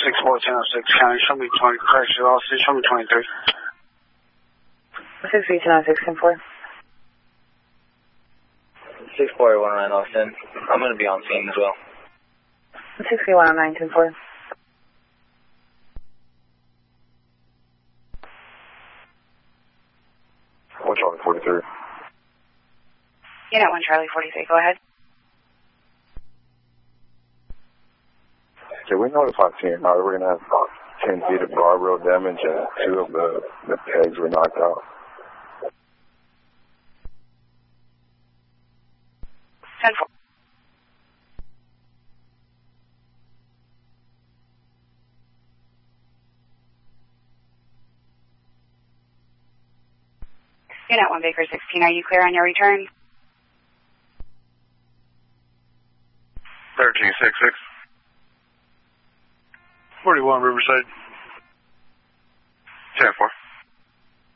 64106 County, show me 20, correction, Austin, show me 23. 63106, 10-4. 6419 Austin. I'm going to be on scene as well. 63109, 10-4. Charlie 43. Unit 1 Charlie 43, go ahead. Okay, we notified TNR that we're going to have about 10 feet of guardrail damage and 2 of the pegs were knocked out. 10-4. Unit 1 Baker 16, are you clear on your return? 1366. 41 Riverside.